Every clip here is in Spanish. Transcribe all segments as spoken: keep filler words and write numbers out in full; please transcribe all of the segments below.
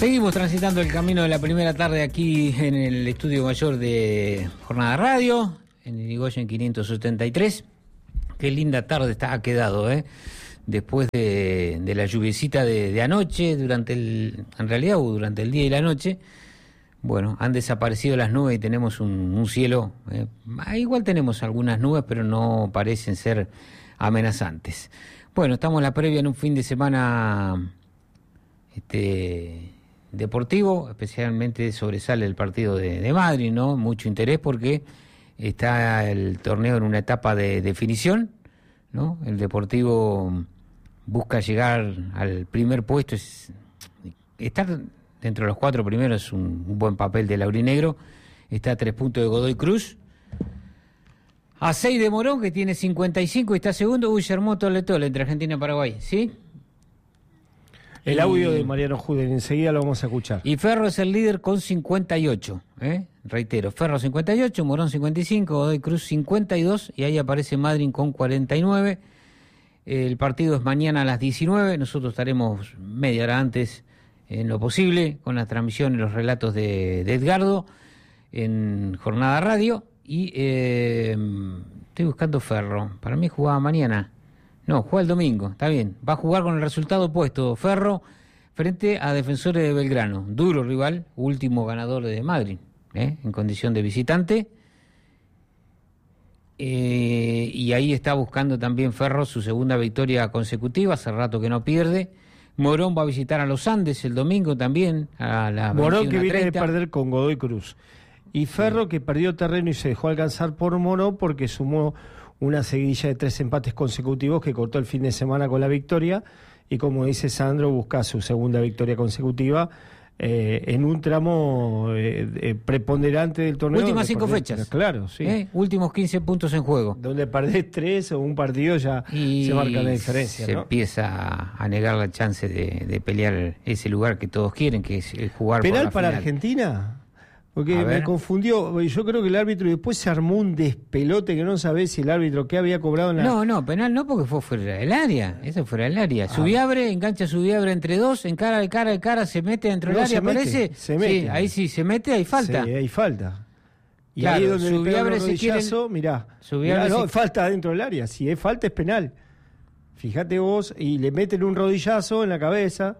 Seguimos transitando el camino de la primera tarde aquí en el estudio mayor de Jornada Radio, en Irigoyen quinientos setenta y tres. Qué linda tarde está, ha quedado, ¿eh? Después de, de la lluviecita de, de anoche, durante el, en realidad durante el día y la noche, bueno, han desaparecido las nubes y tenemos un, un cielo, eh, igual tenemos algunas nubes, pero no parecen ser amenazantes. Bueno, estamos en la previa en un fin de semana este deportivo, especialmente sobresale el partido de, de Madrid, ¿no? Mucho interés porque está el torneo en una etapa de definición, ¿no? El Deportivo busca llegar al primer puesto, es, estar dentro de los cuatro primeros es un, un buen papel del aurinegro. Está a tres puntos de Godoy Cruz, a seis de Morón, que tiene cincuenta y cinco y está segundo. Uy, se armó tole tole entre Argentina y Paraguay, ¿sí? El audio de Mariano Jude, enseguida lo vamos a escuchar. Y Ferro es el líder con cincuenta y ocho, ¿eh? Reitero, Ferro cincuenta y ocho, Morón cincuenta y cinco, Godoy Cruz cincuenta y dos, y ahí aparece Madryn con cuarenta y nueve. El partido es mañana a las diecinueve, nosotros estaremos media hora antes, en lo posible, con la transmisión y los relatos de, de Edgardo, en Jornada Radio, y eh, estoy buscando Ferro, para mí jugaba mañana. No, juega el domingo, está bien. Va a jugar con el resultado opuesto, Ferro frente a Defensores de Belgrano. Duro rival, último ganador de Madrid, ¿eh? En condición de visitante. Eh, y ahí está buscando también Ferro su segunda victoria consecutiva, hace rato que no pierde. Morón va a visitar a los Andes el domingo también, a la Morón que viene de perder con Godoy Cruz. Y Ferro, sí, que perdió terreno y se dejó alcanzar por Morón porque sumó una seguidilla de tres empates consecutivos que cortó el fin de semana con la victoria, y como dice Sandro, busca su segunda victoria consecutiva eh, en un tramo eh, eh, preponderante del torneo. Últimas cinco fechas. Claro, sí. ¿Eh? Últimos quince puntos en juego. Donde perdés tres o un partido ya y se marca la diferencia, se ¿no? empieza a negar la chance de, de pelear ese lugar que todos quieren, que es jugar ¿Penal por la para final. Argentina? Porque me confundió, yo creo que el árbitro después se armó un despelote que no sabés si el árbitro qué había cobrado en la... No, no, penal no, porque fue fuera del área, eso fuera del área. Ah. Subiabre, engancha Subiabre entre dos, encara de cara de cara, se mete dentro no, del área, parece. Se mete. Sí, ahí sí se mete, hay falta. Sí, hay falta. Y claro, ahí donde Subiabre se quiere... mirá, mirá no, se... falta dentro del área, si es falta es penal. Fíjate vos, y le meten un rodillazo en la cabeza.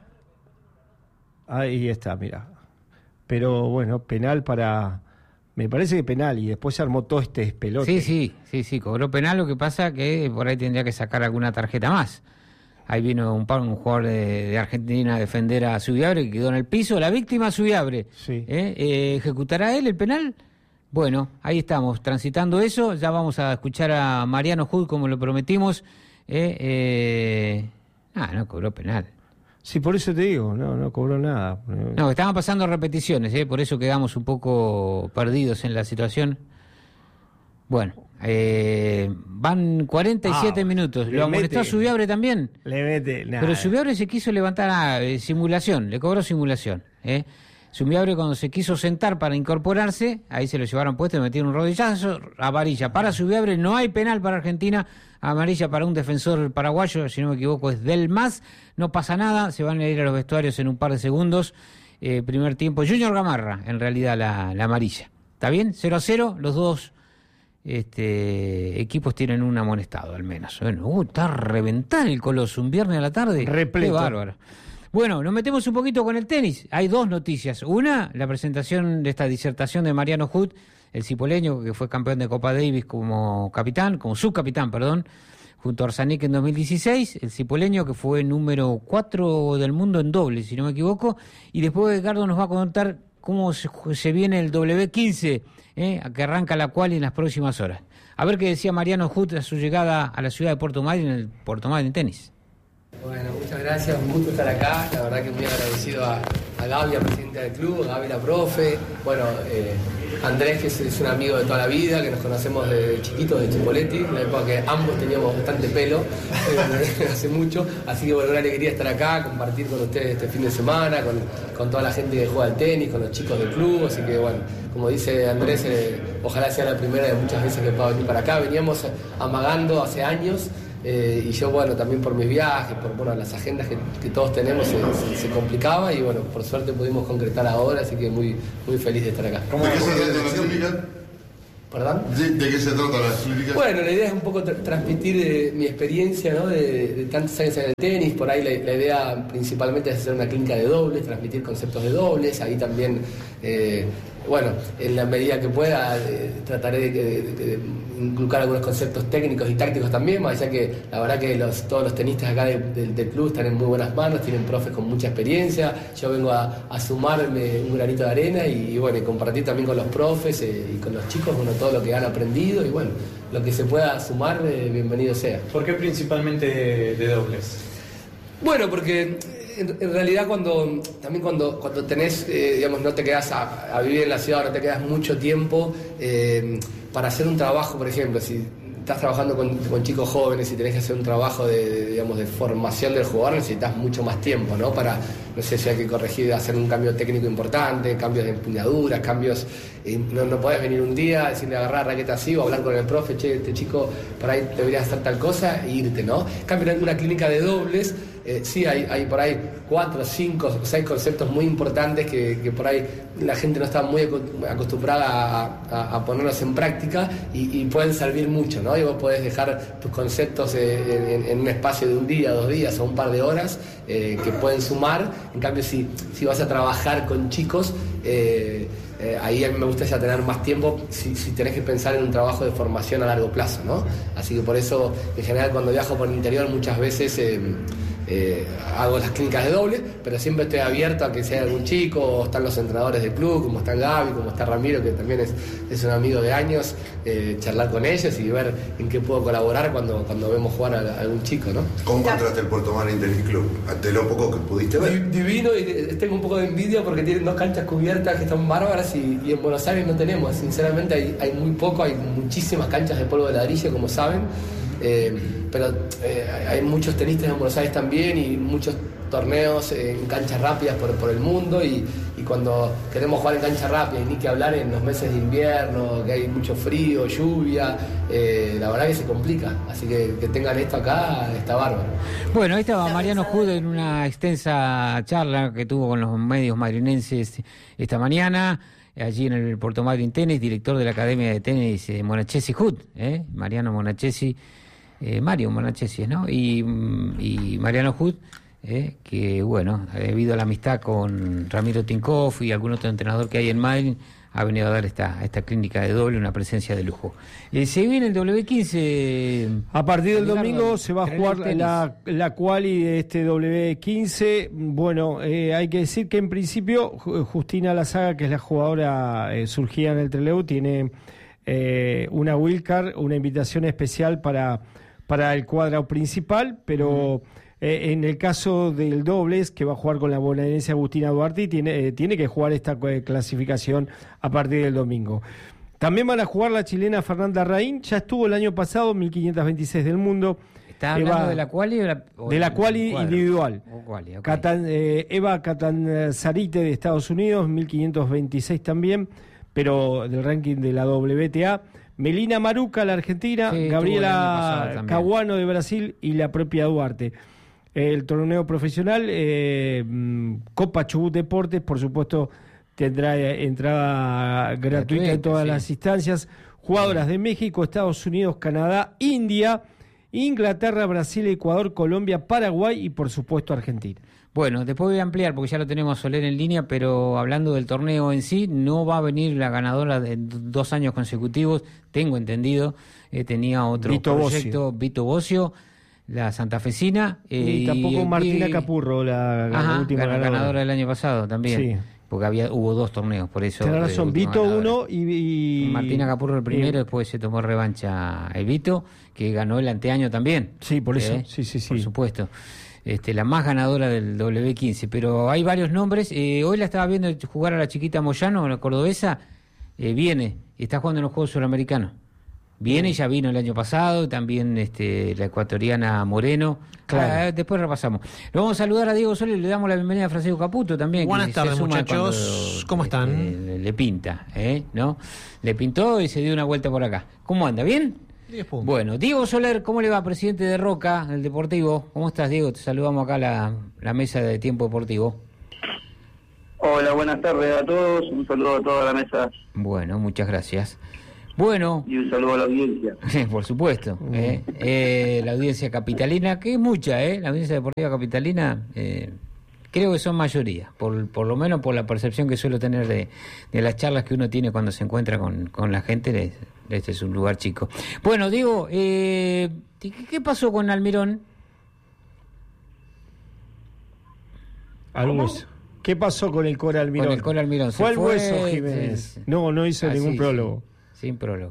Ahí está, mirá. Pero bueno, penal para... Me parece que penal, y después se armó todo este despelote. Sí, sí, sí, sí, cobró penal, lo que pasa que por ahí tendría que sacar alguna tarjeta más. Ahí vino un, un jugador de, de Argentina a defender a Subiabre, que quedó en el piso, la víctima Subiabre. Sí. ¿Eh? Eh, ¿Ejecutará él el penal? Bueno, ahí estamos, transitando eso, ya vamos a escuchar a Mariano Jude como lo prometimos. Eh, eh... Ah, no cobró penal. Sí, por eso te digo, no, no cobró nada. No, estaban pasando repeticiones, ¿eh? Por eso quedamos un poco perdidos en la situación. Bueno, eh, van cuarenta y siete ah, minutos. ¿Lo amonestó a Subiabre también? Le mete nada. Pero Subiabre se quiso levantar a eh, simulación, le cobró simulación. ¿eh? Subiabre cuando se quiso sentar para incorporarse, ahí se lo llevaron puesto y metieron un rodillazo, amarilla para Subiabre, no hay penal para Argentina, amarilla para un defensor paraguayo, si no me equivoco es Del Mas, no pasa nada, se van a ir a los vestuarios en un par de segundos, eh, primer tiempo, Junior Gamarra, en realidad la, la amarilla, ¿está bien? cero a cero, los dos este, equipos tienen un amonestado al menos. Bueno, uh, está a reventar el Coloso, un viernes a la tarde, repleto. Qué bárbaro. Bueno, nos metemos un poquito con el tenis. Hay dos noticias. Una, la presentación de esta disertación de Mariano Jude, el cipoleño que fue campeón de Copa Davis como capitán, como subcapitán, perdón, junto a Orsanic en dos mil dieciséis, el cipoleño que fue número cuatro del mundo en doble, si no me equivoco, y después Edgardo nos va a contar cómo se, se viene el doble quince, eh, que arranca la cual en las próximas horas. A ver qué decía Mariano Jude a su llegada a la ciudad de Puerto Madryn, en el Puerto Madryn Tenis. Bueno, muchas gracias, un gusto estar acá, la verdad que muy agradecido a, a Gaby, a presidenta del club, a Gaby la profe, bueno, eh, Andrés que es, es un amigo de toda la vida, que nos conocemos desde chiquitos, de Chipoletti, en la época que ambos teníamos bastante pelo, eh, hace mucho, así que bueno, una alegría estar acá, compartir con ustedes este fin de semana, con, con toda la gente que juega al tenis, con los chicos del club, así que bueno, como dice Andrés, eh, ojalá sea la primera de muchas veces que pueda venir para acá, veníamos amagando hace años, eh, y yo, bueno, también por mis viajes, por bueno, las agendas que, que todos tenemos se, se, se complicaba y bueno, por suerte pudimos concretar ahora, así que muy, muy feliz de estar acá. ¿Cómo es la clínica? ¿Perdón? ¿De, ¿De qué se trata la clínica? Bueno, la idea es un poco tra- transmitir eh, mi experiencia, ¿no? de, de tantos años en el tenis. Por ahí la, la idea principalmente es hacer una clínica de dobles, transmitir conceptos de dobles. Ahí también, eh, bueno, en la medida que pueda, eh, trataré de, de, de, de inculcar algunos conceptos técnicos y tácticos también, más allá que la verdad que los, todos los tenistas acá de, de, del club están en muy buenas manos, tienen profes con mucha experiencia. Yo vengo a, a sumarme un granito de arena y, y bueno, y compartir también con los profes eh, y con los chicos, bueno, todo lo que han aprendido y bueno, lo que se pueda sumar, eh, bienvenido sea. ¿Por qué principalmente de, de dobles? Bueno, porque en, en realidad cuando también cuando, cuando tenés, eh, digamos, no te quedas a, a vivir en la ciudad, no te quedas mucho tiempo eh, para hacer un trabajo, por ejemplo, si estás trabajando con, con chicos jóvenes y tenés que hacer un trabajo de, de, digamos, de formación del jugador, necesitas mucho más tiempo, ¿no? Para, no sé si hay que corregir, hacer un cambio técnico importante, cambios de empuñadura, cambios... Eh, no, no podés venir un día, decirle agarrar raqueta así o hablar con el profe, che, este chico por ahí debería hacer tal cosa e irte, ¿no? En cambio, en una clínica de dobles, eh, sí hay, hay por ahí cuatro, cinco, seis conceptos muy importantes que, que por ahí la gente no está muy acostumbrada a, a, a ponerlos en práctica y, y pueden servir mucho, ¿no? Y vos podés dejar tus conceptos en, en, en un espacio de un día, dos días o un par de horas eh, que pueden sumar. En cambio, si, si vas a trabajar con chicos, eh, eh, ahí a mí me gusta ya tener más tiempo si, si tenés que pensar en un trabajo de formación a largo plazo, ¿no? Así que por eso, en general, cuando viajo por el interior, muchas veces... Eh, Eh, hago las clínicas de doble, pero siempre estoy abierto a que sea algún chico, o están los entrenadores del club, como está Gaby, como está Ramiro, que también es, es un amigo de años, eh, charlar con ellos y ver en qué puedo colaborar cuando, cuando vemos jugar a, a algún chico, ¿no? ¿Cómo encontraste el Puerto Madryn Tennis Club? Ante lo poco que pudiste ver. Divino, y tengo un poco de envidia porque tienen dos canchas cubiertas que están bárbaras y, y en Buenos Aires no tenemos. Sinceramente hay, hay muy poco, hay muchísimas canchas de polvo de ladrillo, como saben. Eh, pero eh, hay muchos tenistas en Buenos Aires también y muchos torneos en canchas rápidas por, por el mundo y, y cuando queremos jugar en cancha rápida y ni que hablar en los meses de invierno, que hay mucho frío, lluvia, eh, la verdad que se complica, así que que tengan esto acá está bárbaro. Bueno, ahí estaba Mariano Hood en una extensa charla que tuvo con los medios madrinenses esta mañana, allí en el Puerto Madryn Tenis, director de la Academia de Tenis eh, Monachesi Hood, eh, Mariano Monachesi, eh, Mario Monachesi, ¿no? Y, y Mariano Hood, eh, que bueno, debido a la amistad con Ramiro Tinkoff y algún otro entrenador que hay en Madryn, ha venido a dar esta, esta clínica de doble, una presencia de lujo. Eh, se viene el doble quince. A partir del domingo se va a jugar la, la quali de este doble quince. Bueno, eh, hay que decir que en principio Justina Lazaga, que es la jugadora eh, surgida en el Trelew, tiene eh, una wildcard, una invitación especial para, para el cuadro principal, pero... Mm. Eh, en el caso del dobles, que va a jugar con la bonaerense Agustina Duarte, tiene, eh, tiene que jugar esta clasificación a partir del domingo. También van a jugar la chilena Fernanda Raín, ya estuvo el año pasado, mil quinientos veintiséis del mundo. ¿Estás hablando Eva, de la quali o la, o de la quali individual. Quali, okay. Catan, eh, Eva Catanzarite de Estados Unidos, mil quinientos veintiséis también, pero del ranking de la W T A. Melina Maruca, la argentina, sí, Gabriela Caguano de Brasil y la propia Duarte. El torneo profesional, eh, Copa Chubut Deportes, por supuesto, tendrá entrada gratuita en todas sí. las instancias. Jugadoras de México, Estados Unidos, Canadá, India, Inglaterra, Brasil, Ecuador, Colombia, Paraguay y, por supuesto, Argentina. Bueno, después voy a ampliar porque ya lo tenemos a Soler en línea, pero hablando del torneo en sí, no va a venir la ganadora de dos años consecutivos, tengo entendido. Eh, tenía otro Vito proyecto, Bocio. Vito Bocio. La santafesina eh, y tampoco y, y, Martina Capurro, la, ajá, la última ganadora. ganadora del año pasado también, sí. Porque había hubo dos torneos, por eso. Tienes razón, Vito uno y, y Martina Capurro el primero, y, después se tomó revancha el Vito, que ganó el anteaño también. Sí, por eso, eh, sí, sí, sí. Por supuesto. Este, la más ganadora del doble quince, pero hay varios nombres. Eh, hoy la estaba viendo jugar a la chiquita Moyano, la cordobesa, eh, viene, está jugando en los Juegos Suramericanos. Viene, ya vino el año pasado, también este, la ecuatoriana Moreno. Claro. Ah, después repasamos. Lo vamos a saludar a Diego Soler, le damos la bienvenida a Francisco Caputo también. Buenas tardes, muchachos. ¿Cómo están? Este, le pinta, ¿eh? ¿no? Le pintó y se dio una vuelta por acá. ¿Cómo anda? ¿Bien? diez puntos. Bueno, Diego Soler, ¿cómo le va, presidente de Roca, el Deportivo? ¿Cómo estás, Diego? Te saludamos acá a la, la mesa de Tiempo Deportivo. Hola, buenas tardes a todos. Un saludo a toda la mesa. Bueno, muchas gracias. Bueno. Y un saludo a la audiencia. Por supuesto. Eh, eh, la audiencia capitalina, que es mucha, ¿eh? La audiencia deportiva capitalina, eh, creo que son mayoría, por, por lo menos por la percepción que suelo tener de, de las charlas que uno tiene cuando se encuentra con, con la gente. Este es un lugar chico. Bueno, Diego, eh, ¿qué pasó con Almirón? Al hueso. ¿Qué pasó con el Cora Almirón? Con el Cora Almirón. Fue al fue, hueso, Jiménez. Sí, sí. No, no hizo ah, ningún sí, prólogo. Sí, sin prólogo.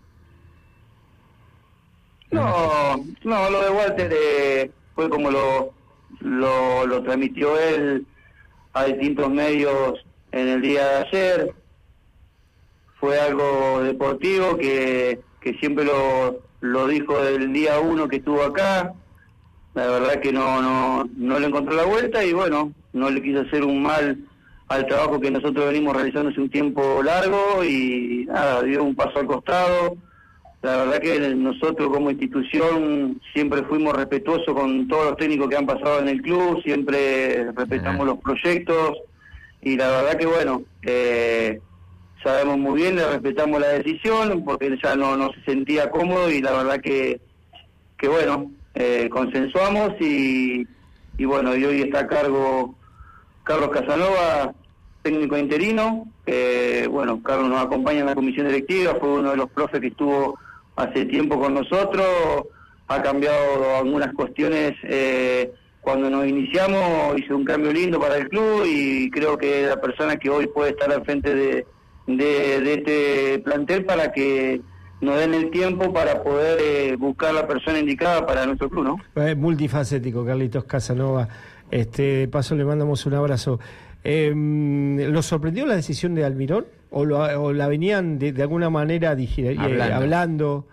No, no, lo de Walter eh, fue como lo, lo, lo transmitió él a distintos medios en el día de ayer. Fue algo deportivo que, que siempre lo, lo dijo del día uno que estuvo acá. La verdad que no, no, no le encontró la vuelta y bueno, no le quiso hacer un mal al trabajo que nosotros venimos realizando hace un tiempo largo y nada, dio un paso al costado. La verdad que nosotros como institución siempre fuimos respetuosos con todos los técnicos que han pasado en el club, siempre respetamos los proyectos y la verdad que bueno, eh, sabemos muy bien, le respetamos la decisión porque él ya no, no se sentía cómodo y la verdad que, que bueno, eh, consensuamos y, y bueno, y hoy está a cargo Carlos Casanova, técnico interino. Eh, bueno, Carlos nos acompaña en la comisión directiva, fue uno de los profes que estuvo hace tiempo con nosotros, ha cambiado algunas cuestiones eh, cuando nos iniciamos, hizo un cambio lindo para el club y creo que es la persona que hoy puede estar al frente de, de, de este plantel para que nos den el tiempo para poder eh, buscar la persona indicada para nuestro club, ¿no? Es multifacético, Carlitos Casanova. Este, de paso le mandamos un abrazo. Eh, ¿Lo sorprendió la decisión de Almirón? ¿O, lo, o la venían de, de alguna manera digier, hablando. Eh, hablando?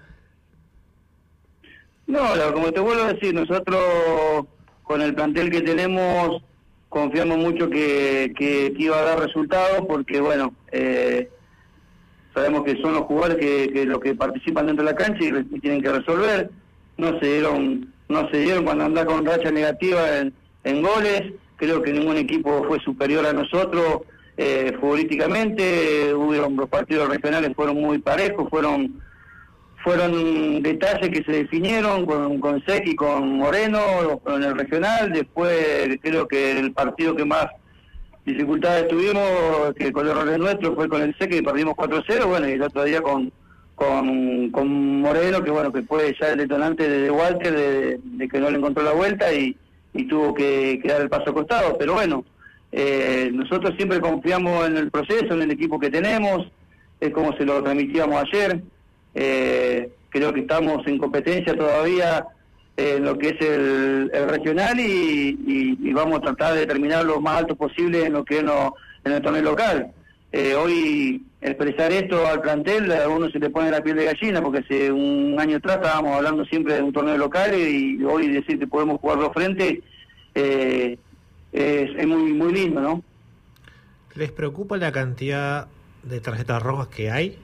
No, como te vuelvo a decir, nosotros con el plantel que tenemos confiamos mucho que, que, que iba a dar resultados porque, bueno, eh, sabemos que son los jugadores que, que los que participan dentro de la cancha y, y tienen que resolver. No se dieron, no se dieron cuando andaba con racha negativa en, en goles. Creo que ningún equipo fue superior a nosotros eh, futbolísticamente. Hubieron los partidos regionales fueron muy parejos, fueron fueron detalles que se definieron con, con Seki y con Moreno en el regional. Después creo que el partido que más dificultades tuvimos, que con errores nuestros, fue con el Seki y perdimos cuatro cero. Bueno, y el otro día con con, con Moreno, que bueno, que fue ya el detonante de Walter de, de que no le encontró la vuelta y y tuvo que, que dar el paso acostado, pero bueno, eh, nosotros siempre confiamos en el proceso, en el equipo que tenemos, es como se lo transmitíamos ayer, eh, creo que estamos en competencia todavía eh, en lo que es el, el regional y, y, y vamos a tratar de terminar lo más alto posible en lo que es no, en el torneo local. Eh, hoy expresar esto al plantel, a uno se le pone la piel de gallina, porque hace un año atrás estábamos hablando siempre de un torneo local y hoy decir que podemos jugar dos frentes eh, es, es muy muy lindo, ¿no? ¿Les preocupa la cantidad de tarjetas rojas que hay?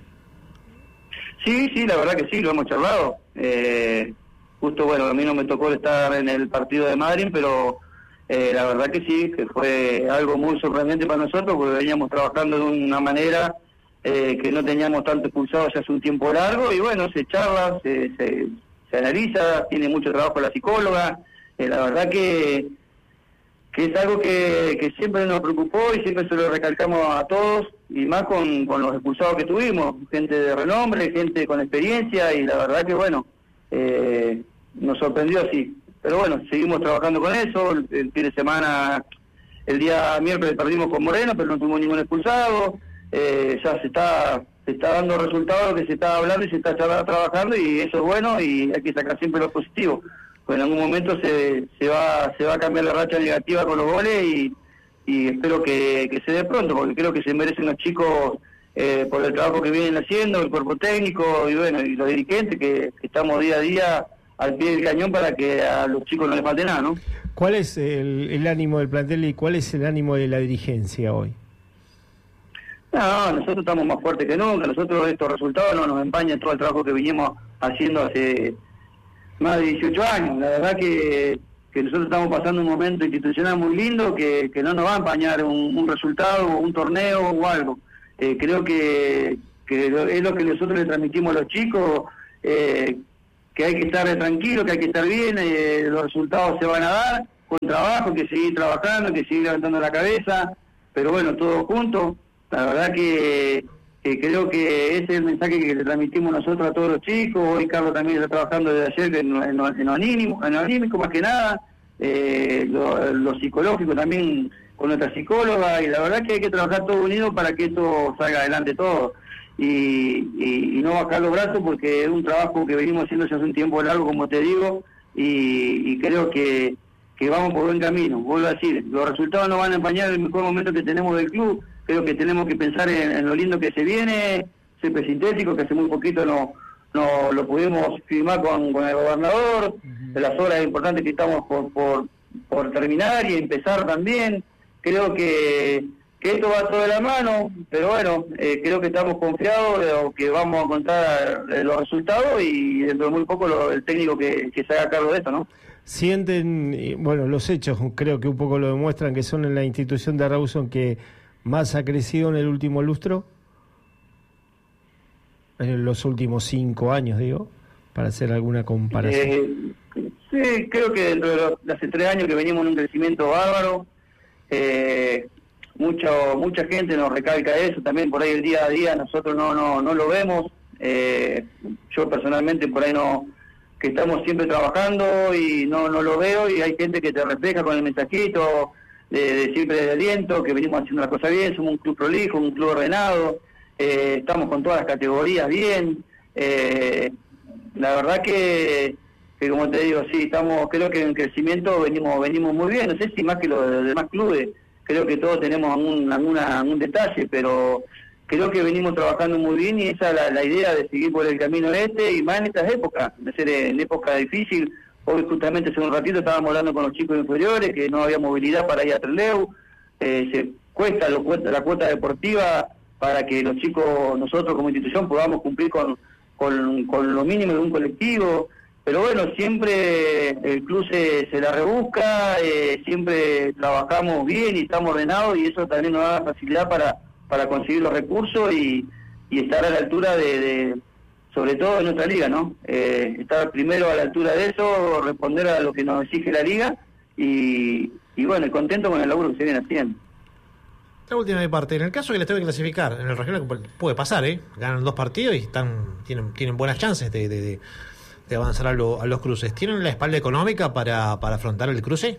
Sí, sí, la verdad que sí, lo hemos charlado. Eh, justo, bueno, a mí no me tocó estar en el partido de Madrid, pero Eh, la verdad que sí, que fue algo muy sorprendente para nosotros porque veníamos trabajando de una manera eh, que no teníamos tanto expulsado ya hace un tiempo largo y bueno, se charla, se, se, se analiza, tiene mucho trabajo la psicóloga, eh, la verdad que, que es algo que, que siempre nos preocupó y siempre se lo recalcamos a todos y más con, con los expulsados que tuvimos, gente de renombre, gente con experiencia y la verdad que bueno, eh, nos sorprendió así. Pero bueno, seguimos trabajando con eso. El, el fin de semana, el día miércoles perdimos con Moreno, pero no tuvimos ningún expulsado. Eh, ya se está se está dando resultados de lo que se está hablando y se está trabajando y eso es bueno y hay que sacar siempre lo positivo. Pues en algún momento se se va se va a cambiar la racha negativa con los goles y, y espero que, que se dé pronto, porque creo que se merecen los chicos eh, por el trabajo que vienen haciendo, el cuerpo técnico y bueno y los dirigentes que, que estamos día a día al pie del cañón para que a los chicos no les falte nada, ¿no? ¿Cuál es el, el ánimo del plantel y cuál es el ánimo de la dirigencia hoy? No, nosotros estamos más fuertes que nunca. Nosotros estos resultados no nos empañan todo el trabajo que venimos haciendo hace más de dieciocho años. La verdad que, que nosotros estamos pasando un momento institucional muy lindo que, que no nos va a empañar un, un resultado, un torneo o algo. Eh, creo que, que es lo que nosotros le transmitimos a los chicos, eh, que hay que estar tranquilo, que hay que estar bien, eh, los resultados se van a dar con trabajo, que seguir trabajando, que seguir levantando la cabeza, pero bueno, todos juntos. La verdad que, que creo que ese es el mensaje que le transmitimos nosotros a todos los chicos. Hoy Carlos también está trabajando desde ayer en, en, en lo anímico, en lo anímico más que nada, eh, lo, lo psicológico también con nuestra psicóloga, y la verdad que hay que trabajar todos unidos para que esto salga adelante todo. Y, y, y no bajar los brazos, porque es un trabajo que venimos haciendo ya hace un tiempo largo, como te digo, y, y creo que, que vamos por buen camino. Vuelvo a decir, los resultados no van a empañar el mejor momento que tenemos del club. Creo que tenemos que pensar en, en lo lindo que se viene, siempre sintético, que hace muy poquito no, no lo pudimos firmar con, con el gobernador, uh-huh. de las obras importantes que estamos por, por, por terminar y empezar también. Creo que, que esto va todo de la mano, pero bueno, eh, creo que estamos confiados de que vamos a contar los resultados y dentro de muy poco lo, el técnico que, que se haga cargo de esto, ¿no? Sienten, bueno, los hechos creo que un poco lo demuestran, que son en la institución de Rawson que más ha crecido en el último lustro, en los últimos cinco años, digo, para hacer alguna comparación. Eh, sí, creo que dentro de, los, de hace tres años que venimos en un crecimiento bárbaro, eh, mucho, mucha gente nos recalca eso, también por ahí el día a día nosotros no no no lo vemos, eh, yo personalmente por ahí no, que estamos siempre trabajando y no no lo veo, y hay gente que te refleja con el mensajito de, de siempre de aliento, que venimos haciendo las cosas bien, somos un club prolijo, un club ordenado, eh, estamos con todas las categorías bien, eh, la verdad que, que como te digo, sí, estamos, creo que en crecimiento venimos venimos muy bien, no sé si más que los, los demás clubes, creo que todos tenemos algún, alguna, algún detalle, pero creo que venimos trabajando muy bien y esa es la, la idea de seguir por el camino este, y más en estas épocas, de ser en época difícil. Hoy justamente hace un ratito estábamos hablando con los chicos inferiores, que no había movilidad para ir a Trelew, eh, se cuesta lo, la cuota deportiva para que los chicos, nosotros como institución, podamos cumplir con, con, con lo mínimo de un colectivo, pero bueno, siempre el club se, se la rebusca, eh, siempre trabajamos bien y estamos ordenados, y eso también nos da facilidad para, para conseguir los recursos y, y estar a la altura de... de sobre todo en nuestra liga, ¿no? Eh, estar primero a la altura de eso, responder a lo que nos exige la liga y, y bueno, contento con el laburo que se viene haciendo. La última de parte, en el caso que les tengo que clasificar, en el regional puede pasar, ¿eh? Ganan dos partidos y están tienen tienen buenas chances de, de, de, de avanzar a, lo, a los cruces. ¿Tienen la espalda económica para, para afrontar el cruce?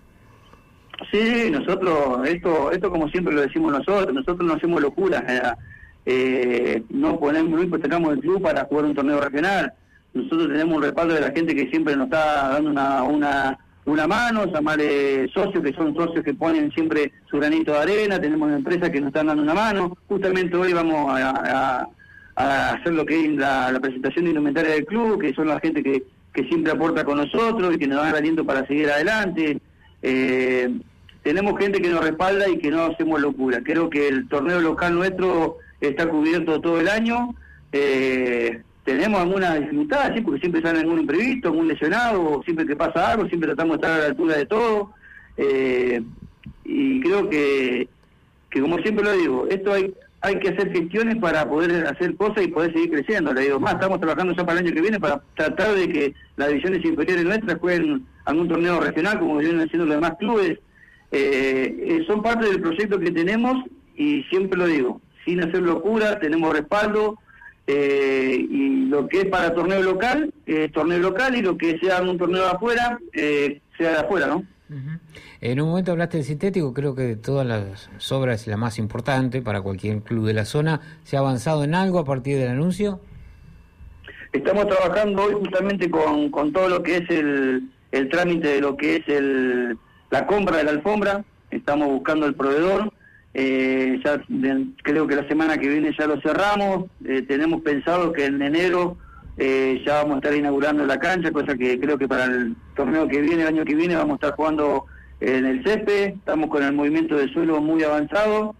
Sí, nosotros, esto esto como siempre lo decimos nosotros, nosotros no hacemos locuras, ¿eh? Eh, no ponemos, no hipotecamos el club para jugar un torneo regional. Nosotros tenemos un respaldo de la gente que siempre nos está dando una una, una mano, llamarle socios, que son socios que ponen siempre su granito de arena. Tenemos empresas que nos están dando una mano. Justamente hoy vamos a, a, a hacer lo que es la, la presentación de indumentaria del club, que son la gente que, que siempre aporta con nosotros y que nos da aliento para seguir adelante. Eh, tenemos gente que nos respalda y que no hacemos locura. Creo que el torneo local nuestro está cubierto todo el año. Eh, tenemos alguna dificultad, sí, porque siempre sale algún imprevisto, algún lesionado, siempre que pasa algo, siempre tratamos de estar a la altura de todo. Eh, y creo que, que como siempre lo digo, esto hay hay que hacer gestiones para poder hacer cosas y poder seguir creciendo. Le digo, más, estamos trabajando ya para el año que viene para tratar de que las divisiones inferiores nuestras jueguen algún torneo regional, como vienen haciendo los demás clubes. Eh, eh, son parte del proyecto que tenemos y siempre lo digo, sin hacer locura, tenemos respaldo, eh, y lo que es para torneo local, es eh, torneo local, y lo que sea un torneo de afuera, eh, sea de afuera, ¿no? Uh-huh. En un momento hablaste del sintético, creo que de todas las obras es la más importante para cualquier club de la zona. ¿Se ha avanzado en algo a partir del anuncio? Estamos trabajando hoy justamente con, con todo lo que es el, el trámite de lo que es el, la compra de la alfombra, estamos buscando el proveedor. Eh, ya de, creo que la semana que viene ya lo cerramos, eh, tenemos pensado que en enero eh, ya vamos a estar inaugurando la cancha, cosa que creo que para el torneo que viene, el año que viene, vamos a estar jugando en el césped. Estamos con el movimiento de suelo muy avanzado,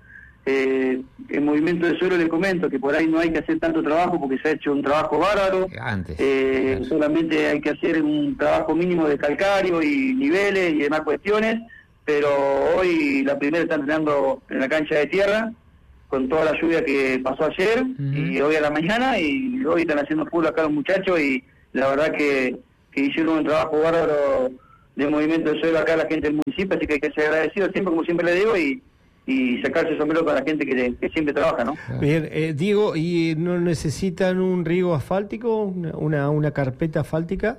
Eh, el movimiento de suelo le comento que por ahí no hay que hacer tanto trabajo porque se ha hecho un trabajo bárbaro. Antes. Eh, claro. Solamente hay que hacer un trabajo mínimo de calcario y niveles y demás cuestiones, pero hoy la primera está entrenando en la cancha de tierra con toda la lluvia que pasó ayer uh-huh. y hoy a la mañana, y hoy están haciendo fútbol acá los muchachos, y la verdad que, que hicieron un trabajo bárbaro de movimiento de suelo acá la gente del municipio, así que hay que ser agradecido siempre, como siempre le digo, y y sacarse el sombrero con la gente que, que siempre trabaja, ¿no? Bien, eh, Diego, ¿y no necesitan un riego asfáltico, una, una, una carpeta asfáltica?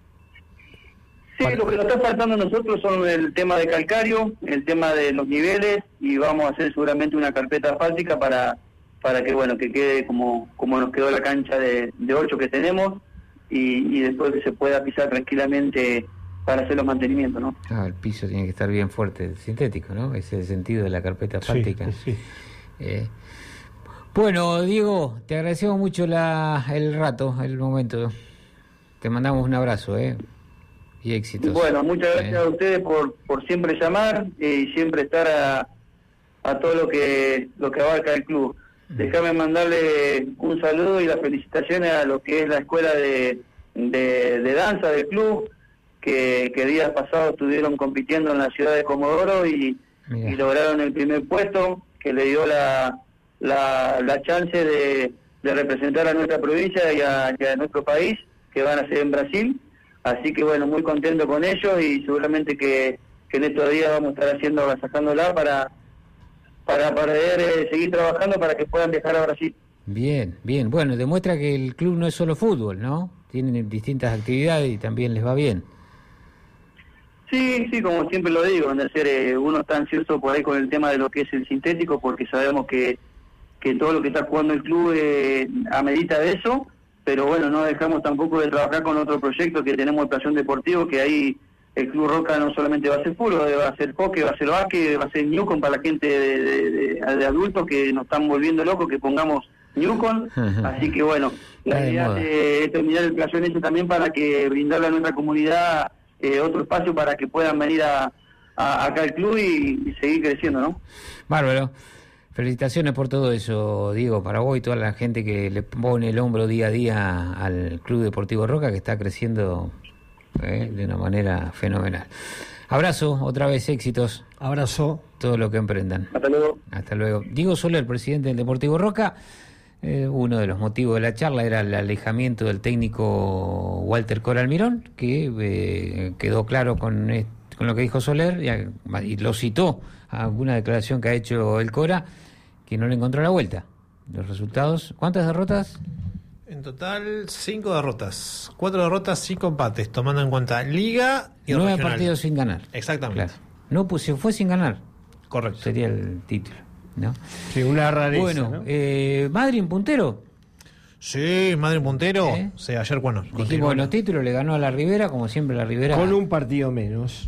Sí, para... lo que nos está faltando a nosotros son el tema de calcario, el tema de los niveles, y vamos a hacer seguramente una carpeta asfáltica para para que, bueno, que quede como como nos quedó la cancha de, de ocho que tenemos, y, y después que se pueda pisar tranquilamente para hacer los mantenimientos, ¿no? Ah, el piso tiene que estar bien fuerte, sintético, ¿no? Ese es el sentido de la carpeta asfáltica. Sí, sí. Eh, bueno, Diego, te agradecemos mucho la, el rato, el momento. Te mandamos un abrazo, ¿eh? Y éxitos. Bueno, muchas gracias eh. a ustedes por, por siempre llamar eh, y siempre estar a, a todo lo que lo que abarca el club. Mm. Déjame mandarle un saludo y las felicitaciones a lo que es la escuela de, de, de danza del club, que, que días pasados estuvieron compitiendo en la ciudad de Comodoro y, y lograron el primer puesto, que le dio la, la, la chance de, de representar a nuestra provincia y a, y a nuestro país, que van a ser en Brasil. Así que bueno, muy contento con ellos, y seguramente que, que en estos días vamos a estar haciendo, sacándola para, para poder eh, seguir trabajando para que puedan viajar a Brasil. Bien, bien. Bueno, demuestra que el club no es solo fútbol, ¿no? Tienen distintas actividades y también les va bien. Sí, sí, como siempre lo digo, eh, uno está ansioso por ahí con el tema de lo que es el sintético, porque sabemos que, que todo lo que está jugando el club eh, amerita de eso, pero bueno, no dejamos tampoco de trabajar con otro proyecto que tenemos, el Playón Deportivo, que ahí el Club Roca no solamente va a ser fútbol, va a ser hockey, va a ser básquet, va a ser Newcom para la gente de, de, de, de adultos que nos están volviendo locos, que pongamos Newcom, así que bueno, la idea es terminar el Playón ese también para que brindarle a nuestra comunidad Eh, otro espacio para que puedan venir a, a acá al club y, y seguir creciendo, ¿no? Bárbaro. Felicitaciones por todo eso, Diego, para vos y toda la gente que le pone el hombro día a día al Club Deportivo Roca, que está creciendo eh, de una manera fenomenal. Abrazo, otra vez éxitos. Abrazo. Todo lo que emprendan. Hasta luego. Hasta luego. Diego Soler, presidente del Deportivo Roca. Eh, uno de los motivos de la charla era el alejamiento del técnico Walter Coralmirón, que eh, quedó claro con, eh, con lo que dijo Soler, y, y lo citó a alguna declaración que ha hecho el Cora, que no le encontró la vuelta. Los resultados, ¿cuántas derrotas? En total, cinco derrotas. Cuatro derrotas, cinco empates, tomando en cuenta Liga y Nueve regional. partidos sin ganar. Exactamente. Claro. No, pues se fue sin ganar. Correcto. Sería el título, ¿no? Sí, una rareza. Bueno, ¿no? eh, Madrid en puntero. Sí, Madrid puntero. ¿Eh? Sí, ayer, bueno. Dijimos los títulos, le ganó a la Ribera, como siempre la Ribera. Con un partido menos.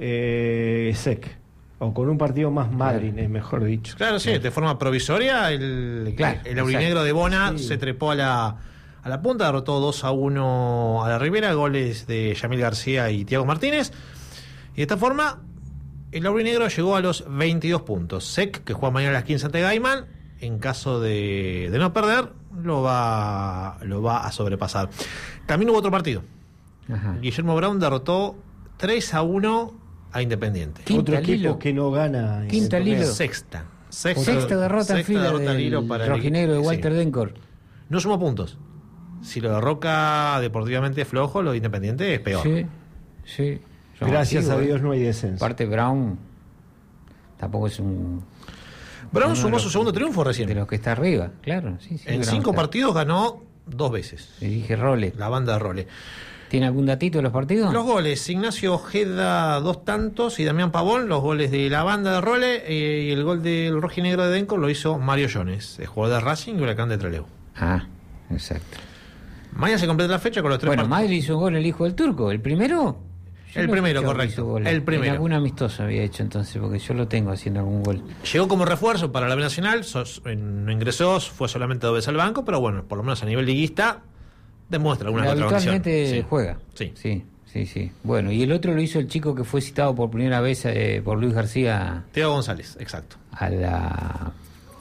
Eh, S E C. O con un partido más Madrid, claro. Es mejor dicho. Claro, sí, de forma provisoria. El, claro, el aurinegro de Bona sí. se trepó a la, a la punta, derrotó dos a uno a la Ribera, goles de Yamil García y Thiago Martínez. Y de esta forma, el aurinegro llegó a los veintidós puntos. S E C, que juega mañana a las quince ante Gaiman, en caso de, de no perder, lo va, lo va a sobrepasar. También hubo otro partido. Ajá. Guillermo Brown derrotó tres a uno a Independiente. Quinta otro equipo Lilo. Que no gana. Quinta Lilo. Sexta. Sexta, Sexta derrota en fila derrota del para rojinegro de Walter sí. Dencor. No sumó puntos. Si lo de Roca deportivamente flojo, lo de Independiente es peor. Sí, sí. Gracias a Dios no hay descenso. Aparte Brown tampoco es un... Brown sumó los, su segundo triunfo recién. De los que está arriba, claro. Sí, sí, en Brown cinco está. partidos ganó dos veces. Le dije Role. La banda de Role. ¿Tiene algún datito de los partidos? Los goles. Ignacio Ojeda, dos tantos, y Damián Pavón, los goles de la banda de Role, eh, y el gol del rojinegro de Denco lo hizo Mario Jones, el jugador de Racing y Huracán de Trelew. Ah, exacto. Mañana se completa la fecha con los tres bueno, partidos. Madrid hizo un gol el hijo del turco. ¿El primero? Yo el primero, correcto. El primero. En algún amistoso había hecho entonces, porque yo lo tengo haciendo algún gol. Llegó como refuerzo para la B Nacional, no ingresó, fue solamente dos veces al banco, pero bueno, por lo menos a nivel liguista demuestra alguna contradicción. Habitualmente sí. juega. Sí. sí, sí, sí. Bueno, y el otro lo hizo el chico que fue citado por primera vez eh, por Luis García. Thiago González, exacto. A la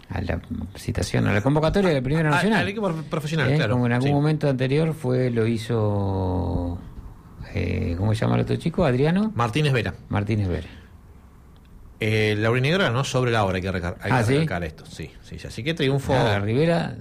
a la citación, a la convocatoria de la Primera Ah, Nacional. al equipo profesional, ¿Eh? claro. Como en algún Sí. momento anterior fue, lo hizo, eh, ¿cómo se llama el otro chico? Adriano Martínez Vera. Martínez Vera. Eh, Laurinegra ganó sobre la hora, hay que, recar- hay Ah, que ¿sí? recalcar esto. Sí, sí, sí. Así que triunfo. Ah, Rivera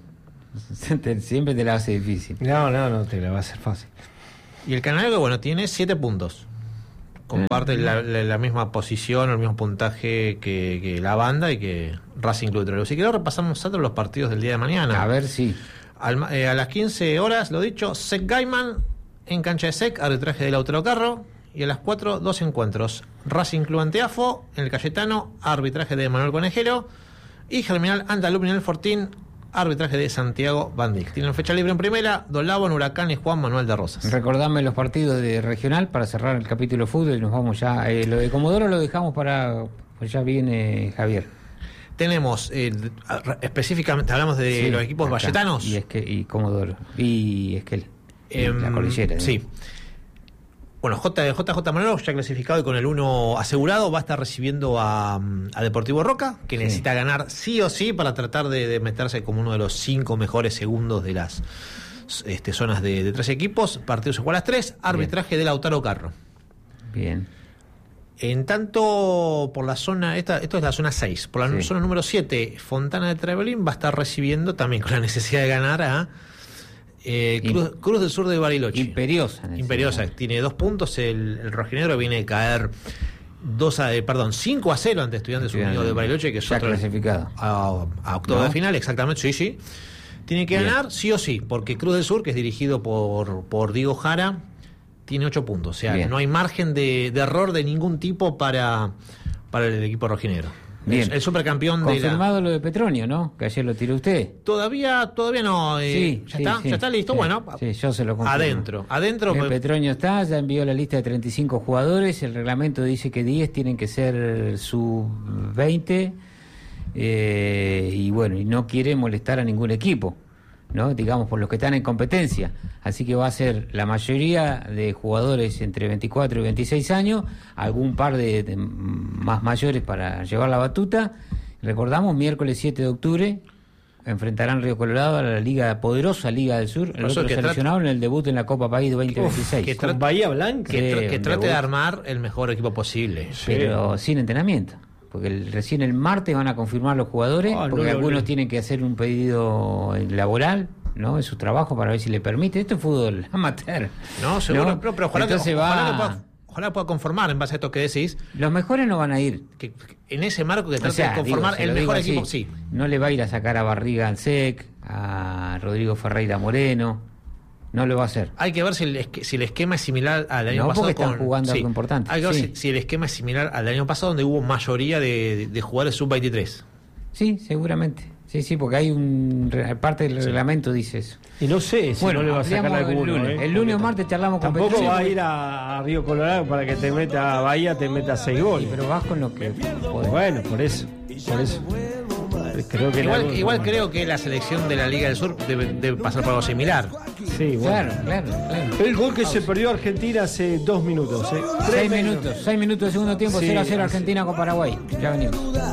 te- siempre te la hace difícil. No, no, no, te la va a hacer fácil. Y el Canario, bueno, tiene siete puntos. Comparte la, la- la misma posición, el mismo puntaje que, que la banda y que Racing Club de Trelew. Si querés repasamos nosotros los partidos del día de mañana. A ver si. Al ma- eh, a las quince horas, lo dicho, Sec Gaiman en cancha de Sec, arbitraje de Lautaro Carro. Y a las cuatro, dos encuentros. Racing Club ante Afo, en el Cayetano, arbitraje de Manuel Conejero. Y Germinal ante Alumni en el Fortín, arbitraje de Santiago Bandic. Tienen fecha libre en primera, Dolabo en Huracán y Juan Manuel de Rosas. Recordame los partidos de regional para cerrar el capítulo fútbol y nos vamos ya. Eh, lo de Comodoro lo dejamos para. Pues ya viene Javier. Tenemos, eh, específicamente, hablamos de Sí, los equipos acá. valletanos. Y, Esque- y Comodoro. Y Esquel. Y Em, la cordillera. ¿no? Sí. Bueno, J J J Manolo, ya clasificado y con el uno asegurado, va a estar recibiendo a, a Deportivo Roca, que Sí. necesita ganar sí o sí para tratar de, de meterse como uno de los cinco mejores segundos de las este, zonas de, de tres equipos. Partido se juega a las tres, arbitraje de Lautaro Carro. Bien. En tanto, por la zona, esta, esto es la zona seis, por la Sí. zona número siete, Fontana de Trevelin va a estar recibiendo también con la necesidad de ganar a eh, Cruz, Cruz del Sur de Bariloche. Imperiosa. en el Imperiosa, segundo. tiene dos puntos, el, el rojinegro viene de caer dos a, eh, perdón, cinco a cero ante Estudiantes Unidos de Bariloche, que es Ya otro clasificado. a, a octavo ¿No? de final, exactamente, sí, sí. Tiene que Bien. ganar sí o sí, porque Cruz del Sur, que es dirigido por, por Diego Jara, tiene ocho puntos. O sea, Bien. no hay margen de, de error de ningún tipo para, para el equipo rojinegro. Bien. Es el supercampeón de la... Confirmado lo de Petronio, ¿no? Que ayer lo tiró usted. Todavía, todavía no. eh, Sí, ¿Ya sí, está? sí, ¿Ya está listo? sí, Bueno, sí, yo se lo confirmo. adentro. Adentro. El pues, Petronio está, ya envió la lista de treinta y cinco jugadores. El reglamento dice que diez tienen que ser sub veinte. Eh, y bueno, y no quiere molestar a ningún equipo, ¿no? Digamos, por los que están en competencia. Así que va a ser la mayoría de jugadores entre veinticuatro y veintiséis años, algún par de, de más mayores para llevar la batuta. Recordamos, miércoles siete de octubre enfrentarán Río Colorado a la Liga poderosa Liga del Sur, el Por eso otro que trata- seleccionado en el debut en la Copa País veinte veintiséis. que Con trata- Bahía Blanca. que, tra- Sí, que un trate de debut. armar el mejor equipo posible. Pero sin entrenamiento, porque el- recién el martes van a confirmar los jugadores, Ah, no porque lo algunos vi. tienen que hacer un pedido laboral, ¿no? En su trabajo para ver si le permite. Esto es fútbol amateur. No, seguro. ¿no? Pero, pero ojalá, que, Entonces ojalá, va- que pueda, ojalá pueda conformar en base a esto que decís, Los mejores no van a ir. que, que en ese marco que O trate sea, de conformar digo, se el lo mejor digo equipo, así, sí. No le va a ir a sacar a Barriga al Sec, a Rodrigo Ferreira Moreno. No lo va a hacer. Hay que ver si el, esque- si el esquema es similar al año No, pasado. porque están con- jugando sí. algo importante, Hay que ver sí. si, si el esquema es similar al del año pasado, donde hubo mayoría de, de jugadores sub veintitrés. Sí, seguramente. Sí, sí, porque hay un... re- parte del reglamento dice eso. Y no sé si Bueno, no le va a sacar ampliamos alguno. el lunes. ¿eh? El lunes o martes charlamos con Tampoco Petronio. va a ir a, a Río Colorado para que te meta a Bahía, te meta seis goles. Pero vas con lo que podés. Bueno, por eso. Por eso. Creo que Igual, algo- igual creo que la selección de la Liga del Sur debe, debe pasar por algo similar. Sí, bueno. Claro, claro, claro. El gol que se perdió Argentina hace dos minutos. ¿eh? Seis minutos, seis minutos de segundo tiempo, Sí, cero a cero así. Argentina con Paraguay. Ya venimos.